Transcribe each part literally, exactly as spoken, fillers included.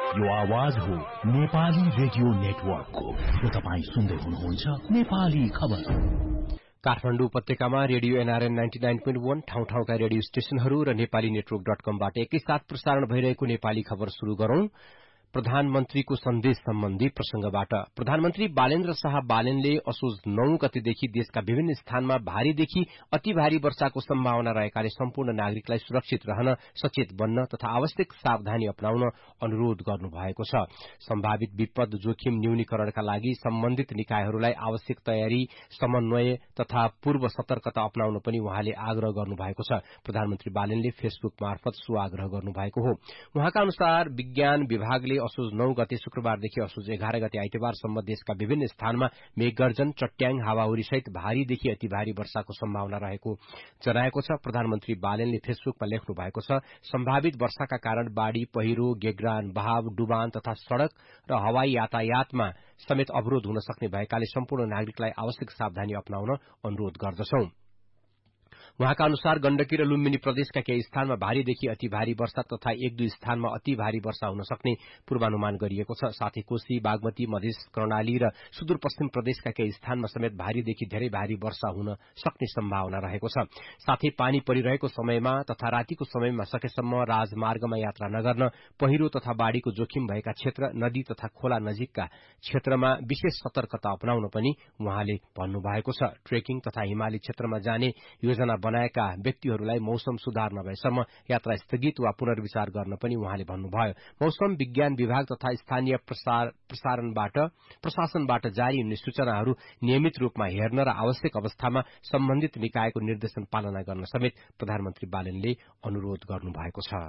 यो आवाज हो नेपाली रेडियो नेटवर्कको। र तपाईँ सुन्दै हुनुहुन्छ नेपाली खबर। काठमाडौँ उपत्यकामा radio NRN ninety nine point वन ठाउँ ठाउँका रेडियो स्टेशनहरू र नेपाली नेटवर्क डट कमबाट एकैसाथ प्रसारण भइरहेको नेपाली खबर शुरू गरौं। प्रधानमन्त्रीको सन्देश सम्बन्धी प्रसंगबाट प्रधानमन्त्री बालेन्द्र शाह बालेनले असोज नौ गतेदेखि देशका विभिन्न स्थानमा भारीदेखि अति भारी वर्षाको सम्भावना रहेकाले सम्पूर्ण नागरिकलाई सुरक्षित रहन, सचेत बन्न तथा आवश्यक सावधानी अपनाउन अनुरोध गर्नुभएको छ। सम्भावित विपद जोखिम न्यूनीकरणका लागि सम्बन्धित निकायहरूलाई आवश्यक तयारी, समन्वय तथा पूर्व सतर्कता अपनाउन पनि उहाँले आग्रह गर्नुभएको छ। प्रधानमन्त्री बालेनले फेसबुक मार्फत सो आग्रह गर्नुभएको हो। उहाँका अनुसार विज्ञान विभागले असोज नौ गते शुक्रबारदेखि असोज एघार गते आइतबारसम्म देशका विभिन्न स्थानमा मेघगर्जन, चट्याङ, हावाहुरी सहित भारीदेखि अति भारी वर्षाको सम्भावना रहेको जनाएको छ। प्रधानमन्त्री बालेनले फेसबुकमा लेख्नु भएको छ, सम्भावित वर्षाका कारण बाढ़ी, पहिरो, गेग्रान, बहाव, डुबान तथा सड़क र हवाई यातायातमा समेत अवरोध हुन सक्ने भएकाले सम्पूर्ण नागरिकलाई आवश्यक सावधानी अपनाउन अनुरोध गर्दछौं। उहाँका अनुसार गण्डकी र लुम्बिनी प्रदेशका केही स्थानमा भारीदेखि अति भारी वर्षा तथा एक दुई स्थानमा अति भारी वर्षा हुन सक्ने पूर्वानुमान गरिएको छ। साथै कोशी, बागमती, मधेस, कर्णाली र सुदूरपश्चिम प्रदेशका केही स्थानमा समेत भारीदेखि धेरै भारी वर्षा हुन सक्ने सम्भावना रहेको छ। साथै पानी परिरहेको समयमा तथा रातिको समयमा सकेसम्म राजमार्गमा यात्रा नगर्न, पहिरो तथा बाढ़ीको जोखिम भएका क्षेत्र, नदी तथा खोला नजिकका क्षेत्रमा विशेष सतर्कता अपनाउन पनि उहाँले भन्नुभएको छ। ट्रेकिङ तथा हिमाली क्षेत्रमा जाने योजना बनाएका व्यक्तिहरूलाई मौसम सुधार नभएसम्म यात्रा स्थगित वा पुनर्विचार गर्न पनि उहाँले भन्नुभयो। मौसम विज्ञान विभाग तथा स्थानीय प्रसार प्रसारणबाट प्रशासनबाट जारी हुने सूचनाहरू नियमित रूपमा हेर्न र आवश्यक अवस्थामा सम्बन्धित निकायको निर्देशन पालना गर्न समेत प्रधानमन्त्री बालेनले अनुरोध गर्नुभएको छ।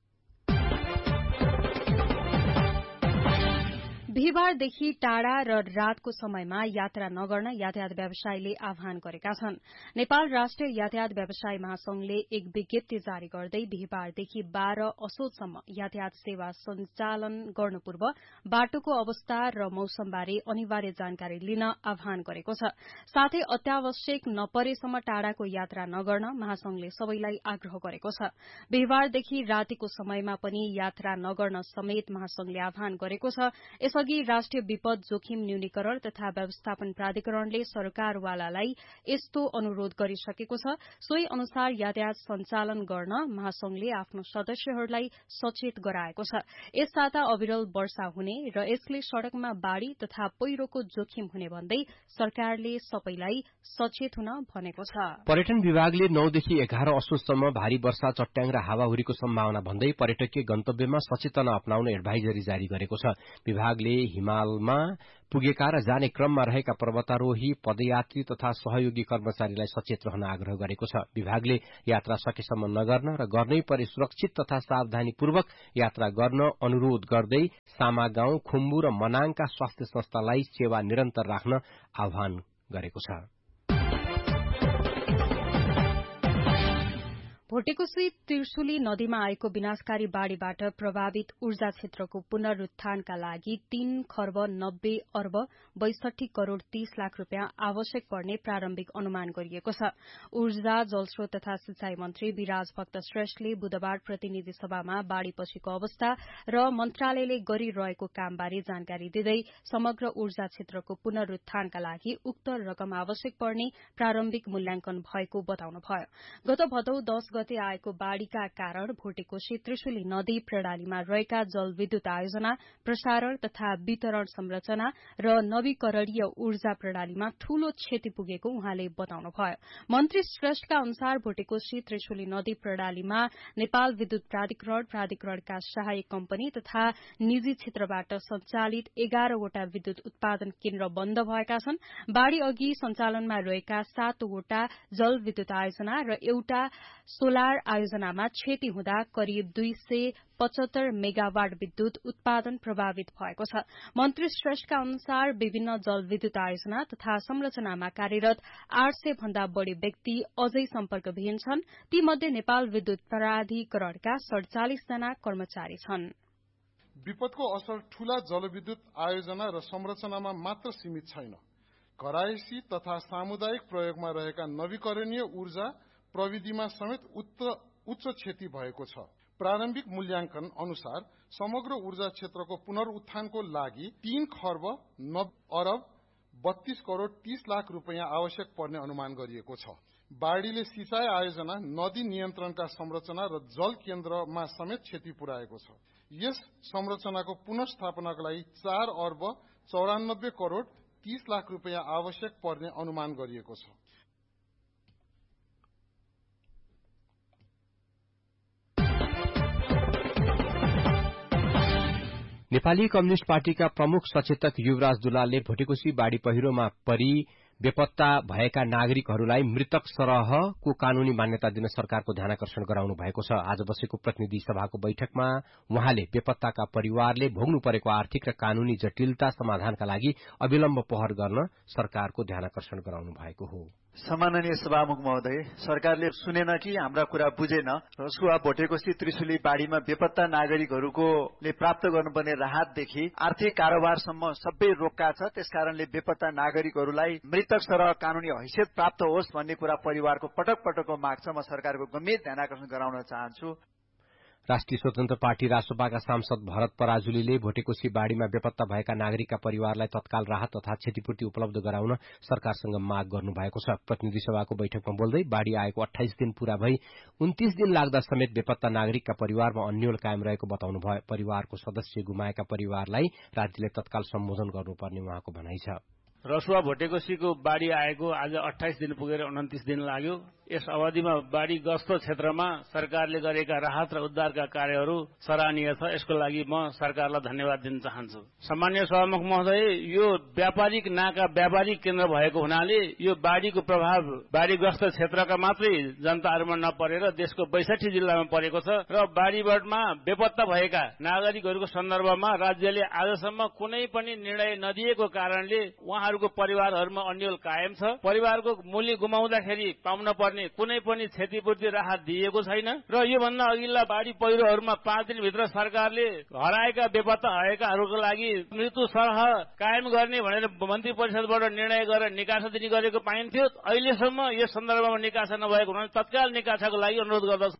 बिहीबारदेखि टाढा र रातको समयमा यात्रा नगर्न यातायात व्यवसायीले आह्वान गरेका छन्। नेपाल राष्ट्रिय यातायात व्यवसायी महासंघले एक विज्ञप्ति जारी गर्दै बिहीबारदेखि बाह्र असोजसम्म यातायात सेवा सञ्चालन गर्नु पूर्व बाटोको अवस्था र मौसमबारे अनिवार्य जानकारी लिन आह्वान गरेको छ। साथै अत्यावश्यक नपरेसम्म टाढाको यात्रा नगर्न महासंघले सबैलाई आग्रह गरेको छ। बिहीबारदेखि रातिको समयमा पनि यात्रा नगर्न समेत महासंघले आह्वान गरेको छ। यसअघि राष्ट्रिय विपद जोखिम न्यूनीकरण तथा व्यवस्थापन प्राधिकरणले सरकारवालालाई यस्तो अनुरोध गरिसकेको छ। सोही अनुसार यातायात सञ्चालन गर्न महासंघले आफ्नो सदस्यहरूलाई सचेत गराएको छ। यस साता अविरल वर्षा हुने र यसले सड़कमा बाढ़ी तथा पहिरोको जोखिम हुने भन्दै सरकारले सबैलाई सचेत हुन भनेको छ। पर्यटन विभागले नौदेखि एघार असोजसम्म भारी वर्षा, चट्याङ र हावाहुरीको सम्भावना भन्दै पर्यटकीय गन्तव्यमा सचेतना अपनाउन एडभाइजरी जारी गरेको छ। विभागले हिमालमा पुगेका र जाने क्रममा रहेका पर्वतारोही, पदयात्री तथा सहयोगी कर्मचारीलाई सचेत रहन आग्रह गरेको छ। विभागले यात्रा सकेसम्म नगर्न र गर्नै परे सुरक्षित तथा सावधानीपूर्वक यात्रा गर्न अनुरोध गर्दै सामा गाउँ, खुम्बु र मनाङका स्वास्थ्य संस्थालाई सेवा निरन्तर राख्न आह्वान गरेको छ। भोटेकोशी त्रिशुली नदीमा आएको विनाशकारी बाढ़ीबाट प्रभावित ऊर्जा क्षेत्रको पुनरूत्थानका लागि तीन खर्ब नब्बे अर्ब बैसठी करोड़ तीस लाख रूपियाँ आवश्यक पर्ने प्रारम्भिक अनुमान गरिएको छ। ऊर्जा, जलस्रोत तथा सिंचाई मन्त्री विराज भक्त श्रेष्ठले बुधबार प्रतिनिधि सभामा बाढ़ीपछिको अवस्था र मन्त्रालयले गरिरहेको कामबारे जानकारी दिँदै समग्र ऊर्जा क्षेत्रको पुनरूत्थानका लागि उक्त रकम आवश्यक पर्ने प्रारम्भिक मूल्याङ्कन भएको बताउनुभयो। गत भदौ दश गते आएको बाढ़ीका कारण भोटेकोशी त्रिशुली नदी प्रणालीमा रहेका जलविद्युत आयोजना, प्रसारण तथा वितरण संरचना र नवीकरणीय ऊर्जा प्रणालीमा ठूलो क्षति पुगेको उहाँले बताउनुभयो। मन्त्री श्रेष्ठका अनुसार भोटेकोशी त्रिशुली नदी प्रणालीमा नेपाल विद्युत प्राधिकरण, प्राधिकरणका सहायक कम्पनी तथा निजी क्षेत्रबाट सञ्चालित एघारवटा विद्युत उत्पादन केन्द्र बन्द भएका छन्। बाढ़ी अघि सञ्चालनमा रहेका सातवटा जलविद्युत आयोजना र एउटा सोलर आयोजनामा क्षति हुँदा करिब दुई सय पचहत्तर मेगावाट विद्युत उत्पादन प्रभावित भएको छ। मन्त्री श्रेष्ठका अनुसार विभिन्न जलविद्युत आयोजना तथा संरचनामा कार्यरत आठ सय भन्दा बढ़ी व्यक्ति अझै सम्पर्कविहीन छन्। तीमध्ये नेपाल विद्युत प्राधिकरणका सड़चालिस जना कर्मचारी छन्। विपदको असर ठूला जलविद्युत आयोजना र संरचनामा मात्र सीमित छैन। घरायसी तथा सामुदायिक प्रयोगमा रहेका नवीकरणीय ऊर्जा प्रविधिमा समेत उच्च क्षति भएको छ। प्रारम्भिक मूल्याङ्कन अनुसार समग्र ऊर्जा क्षेत्रको पुनरुत्थानको लागि तीन खर्ब अरब बत्तीस करोड़ तीस लाख रुपियाँ आवश्यक पर्ने अनुमान गरिएको छ। बाढ़ीले सिंचाई आयोजना, नदी नियन्त्रणका संरचना र जल केन्द्रमा समेत क्षति पुर्याएको छ। यस संरचनाको पुनर्स्थापनाको लागि चार अर्ब चौरानब्बे करोड़ तीस लाख रुपियाँ आवश्यक पर्ने अनुमान गरिएको छ। नेपाली कम्युनिष्ट पार्टीका प्रमुख सचेतक युवराज दुलालले भोटेकोशी बाढ़ी पहिरोमा परि बेपत्ता भएका नागरिकहरूलाई मृतक सरहको कानूनी मान्यता दिन सरकारको ध्यानाकर्षण गराउनु भएको छ। आज बसेको प्रतिनिधि सभाको बैठकमा उहाँले बेपत्ताका परिवारले भोग्नु परेको आर्थिक र कानूनी जटिलता समाधानका लागि अविलम्ब पहल गर्न सरकारको ध्यानाकर्षण गराउनु भएको हो। सम्माननीय सभामुख महोदय, सरकारले सुनेन कि हाम्रा कुरा बुझेन। रसुवा भोटेकोशी त्रिशुली बाढ़ीमा बेपत्ता नागरिकहरूकोले प्राप्त गर्नुपर्ने राहतदेखि आर्थिक कारोबारसम्म सबै रोक्का छ। त्यसकारणले बेपत्ता नागरिकहरूलाई मृतक सरह कानूनी हैसियत प्राप्त होस् भन्ने कुरा परिवारको पटक पटकको माग छ। म सरकारको गम्भीर ध्यानाकर्षण गराउन चाहन्छु। राष्ट्रिय स्वतन्त्र पार्टी रासोपाका सांसद भरत पराजुलीले भोटेकोशी बाढ़ीमा बेपत्ता भएका नागरिकका परिवारलाई तत्काल राहत तथा क्षतिपूर्ति उपलब्ध गराउन सरकारसँग माग गर्नु भएको छ। प्रतिनिधि सभाको बैठकमा बोल्दै बाढ़ी आएको अठाइस दिन पूरा भई उन्तीस दिन लाग्दा समेत बेपत्ता नागरिकका परिवारमा अन्यल कायम रहेको बताउनु भयो। परिवारको सदस्य गुमाएका परिवारलाई राज्यले तत्काल सम्बोधन गर्नुपर्ने उहाँको भनाइ छ। रसुवा भोटेकोशीको बाढ़ी आएको आज अठाइस दिन पुगेर उन्तीस दिन लाग्यो। यस अवधिमा बाढ़ी ग्रस्त क्षेत्रमा सरकारले गरेका राहत र उद्धारका कार्यहरू सराहनीय छ। यसको लागि म सरकारलाई धन्यवाद दिन चाहन्छु। सम्माननीय सभामुख महोदय, यो व्यापारिक नाका व्यापारिक केन्द्र भएको हुनाले यो बाढ़ीको प्रभाव बाढ़ीग्रस्त क्षेत्रका मात्रै जनताहरूमा नपरेर देशको बैसठी जिल्लामा परेको छ र बाढ़ीमा बेपत्ता भएका नागरिकहरूको सन्दर्भमा राज्यले आजसम्म कुनै पनि निर्णय नदिएको कारणले उहाँहरूको परिवारहरूमा अन्यल कायम छ। परिवारको मूल्य गुमाउँदाखेरि पाउन पर्ने कुनै पनि क्षतिपूर्ति राहत दिएको छैन र योभन्दा अघिल्ला बाढ़ी पहिरोहरूमा पाँच दिनभित्र सरकारले हराएका बेपत्ता भएकाहरूको लागि मृत्यु सरह कायम गर्ने भनेर मन्त्री परिषदबाट निर्णय गरेर निकासा दिने गरेको पाइन्थ्यो। अहिलेसम्म यस सन्दर्भमा निकासा नभएको हुनाले तत्काल निकासाको लागि अनुरोध गर्दछु।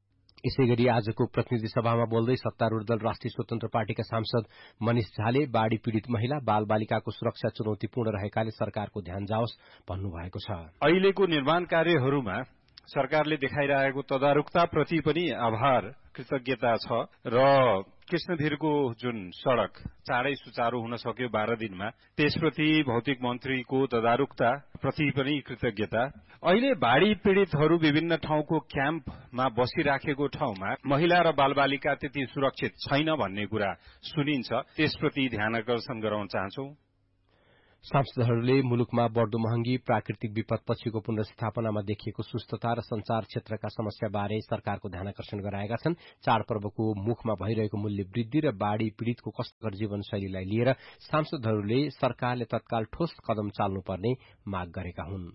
यसैगरी आजको प्रतिनिधि सभामा बोल्दै सत्तारूढ़ दल राष्ट्रिय स्वतन्त्र पार्टीका सांसद मनिष झाले बाढ़ी पीड़ित महिला बाल बालिकाको सुरक्षा चुनौतीपूर्ण रहेकाले सरकारको ध्यान जाओस् भन्नुभएको छ। अहिलेको निर्माण कार्यहरूमा सरकारले देखाइरहेको तदारुकताप्रति पनि आभार कृतज्ञता छ र कृष्णधीरको जुन सड़क चाँडै सुचारू हुन सक्यो बाह्र दिनमा, त्यसप्रति भौतिक मन्त्रीको तदारुकता प्रति पनि कृतज्ञता। अहिले बाढ़ी पीड़ितहरू विभिन्न ठाउँको क्याम्पमा बसिराखेको ठाउँमा महिला र बालबालिका त्यति सुरक्षित छैन भन्ने कुरा सुनिन्छ। त्यसप्रति ध्यानाकर्षण गराउन चाहन्छौं। सांसदहरूले मुलुकमा बढ़दो महँगी, प्राकृतिक विपद पछिको पुनर्स्थापनामा देखिएको सुस्तता र संचार क्षेत्रका समस्याबारे सरकारको ध्यानाकर्षण गराएका छन्। चाडपर्वको मुखमा भइरहेको मूल्य वृद्धि र बाढ़ी पीड़ितको कष्टकर जीवनशैलीलाई लिएर सांसदहरूले सरकारले तत्काल ठोस कदम चाल्नुपर्ने माग गरेका हुन्।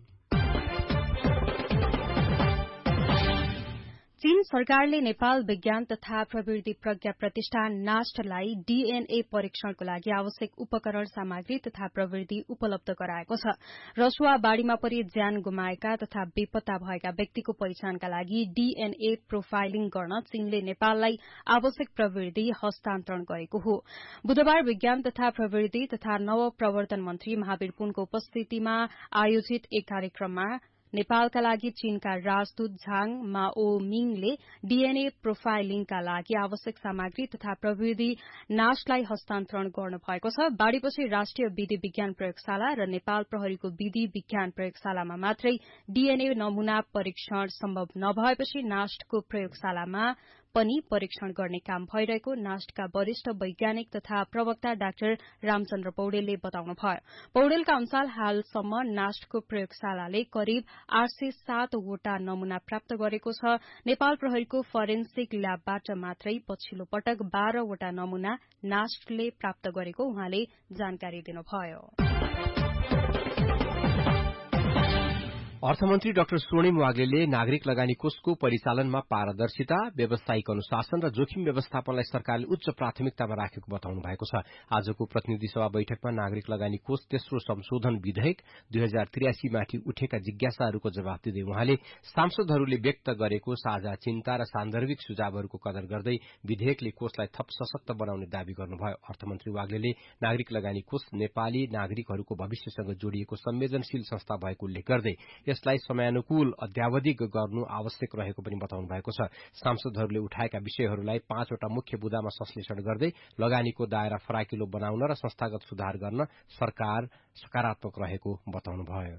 चीन सरकारले नेपाल विज्ञान तथा प्रविधि प्रज्ञा प्रतिष्ठान नास्टलाई डीएनए परीक्षणको लागि आवश्यक उपकरण सामग्री तथा प्रविधि उपलब्ध गराएको छ। रसुवा बाढ़ीमा परि ज्यान गुमाएका तथा बेपत्ता भएका व्यक्तिको पहिचानका लागि डीएनए प्रोफाइलिङ गर्न चीनले नेपाललाई आवश्यक प्रविधि हस्तान्तरण गरेको हो। बुधबार विज्ञान तथा प्रविधि तथा नव प्रवर्तन मन्त्री महावीर पुनको उपस्थितिमा आयोजित एक कार्यक्रममा नेपालका लागि चीनका राजदूत झाङ माओमिङले डीएनए प्रोफाइलिङका लागि आवश्यक सामग्री तथा प्रविधि नास्टलाई हस्तान्तरण गर्नु भएको छ। बाढ़ीपछि राष्ट्रिय विधि विज्ञान प्रयोगशाला र नेपाल प्रहरीको विधि विज्ञान प्रयोगशालामा मात्रै डीएनए नमूना परीक्षण सम्भव नभएपछि नास्टको प्रयोगशालामा पनि परीक्षण गर्ने काम भइरहेको नास्टका वरिष्ठ वैज्ञानिक तथा प्रवक्ता डाक्टर रामचन्द्र पौडेलले बताउनुभयो। पौडेलका अनुसार हालसम्म नास्टको प्रयोगशालाले करिब आठ सय सातवटा नमूना प्राप्त गरेको छ। नेपाल प्रहरीको फरेन्सिक ल्याबबाट मात्रै पछिल्लो पटक बाह्रवटा नमूना नास्टले प्राप्त गरेको उहाँले जानकारी दिनुभयो। अर्थमन्त्री डाक्टर स्वर्णिम वाग्लेले नागरिक लगानी कोषको परिचालनमा पारदर्शिता, व्यावसायिक अनुशासन र जोखिम व्यवस्थापनलाई सरकारले उच्च प्राथमिकतामा राखेको बताउनु भएको छ। आजको प्रतिनिधि सभा बैठकमा नागरिक लगानी कोष तेस्रो संशोधन विधेयक दुई हजार त्रियासी माथि उठेका जिज्ञासाहरूको जवाफ दिँदै उहाँले सांसदहरूले व्यक्त गरेको साझा चिन्ता र सान्दर्भिक सुझावहरूको कदर गर्दै विधेयकले कोषलाई थप सशक्त बनाउने दावी गर्नुभयो। अर्थमन्त्री वाग्लेले नागरिक लगानी कोष नेपाली नागरिकहरूको भविष्यसँग जोडिएको संवेदनशील संस्था भएको उल्लेख गर्दै यसलाई समयानुकूल अध्यावधिक गर्नु आवश्यक रहेको पनि बताउनु भएको छ। सांसदहरूले उठाएका विषयहरूलाई पाँचवटा मुख्य बुदामा संश्लेषण गर्दै लगानीको दायरा फराकिलो बनाउन र संस्थागत सुधार गर्न सरकार सकारात्मक रहेको बताउनुभयो।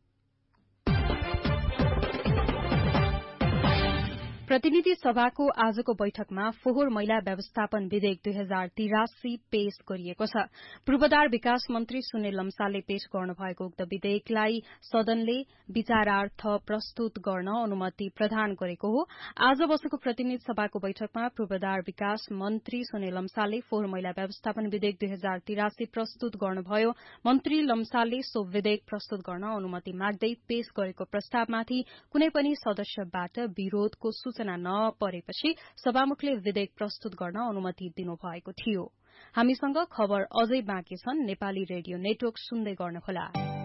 प्रतिनिधि सभाको आजको बैठकमा फोहोर मैला व्यवस्थापन विधेयक दुई हजार तिरासी पेश गरिएको छ। पूर्वाधार विकास मन्त्री सुनिल लम्सालले पेश गर्नुभएको उक्त विधेयकलाई सदनले विचारार्थ प्रस्तुत गर्न अनुमति प्रदान गरेको हो। आज बसेको प्रतिनिधि सभाको बैठकमा पूर्वाधार विकास मन्त्री सुनिल लम्सालले फोहोर मैला व्यवस्थापन विधेयक दुई हजार तिरासी प्रस्तुत गर्नुभयो। मन्त्री लम्सालले सो विधेयक प्रस्तुत गर्न अनुमति माग्दै पेश गरेको प्रस्तावमाथि कुनै पनि सदस्यबाट विरोधको सूचना नपरेपछि सभामुखले विधेयक प्रस्तुत गर्न अनुमति दिनुभएको थियो। हामीसँग खबर अझै बाँकी छन्। नेपाली रेडियो नेटवर्क सुन्दै गर्नुहोला।